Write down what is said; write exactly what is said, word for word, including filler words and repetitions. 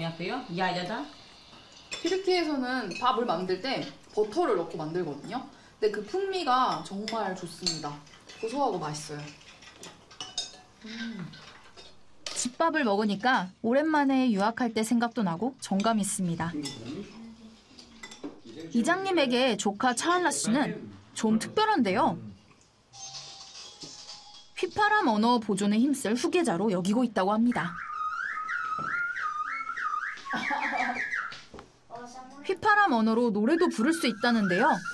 yapıyor? Yaylada? 튀르키예에서는 밥을 만들 때 버터를 넣고 만들거든요. 근데 그 풍미가 정말 좋습니다. 고소하고 맛있어요. 음. 집밥을 먹으니까 오랜만에 유학할 때 생각도 나고 정감 있습니다. 이장님에게 조카 차알라 씨는 좀 특별한데요. 휘파람 언어 보존에 힘쓸 후계자로 여기고 있다고 합니다. 휘파람 언어로 노래도 부를 수 있다는데요.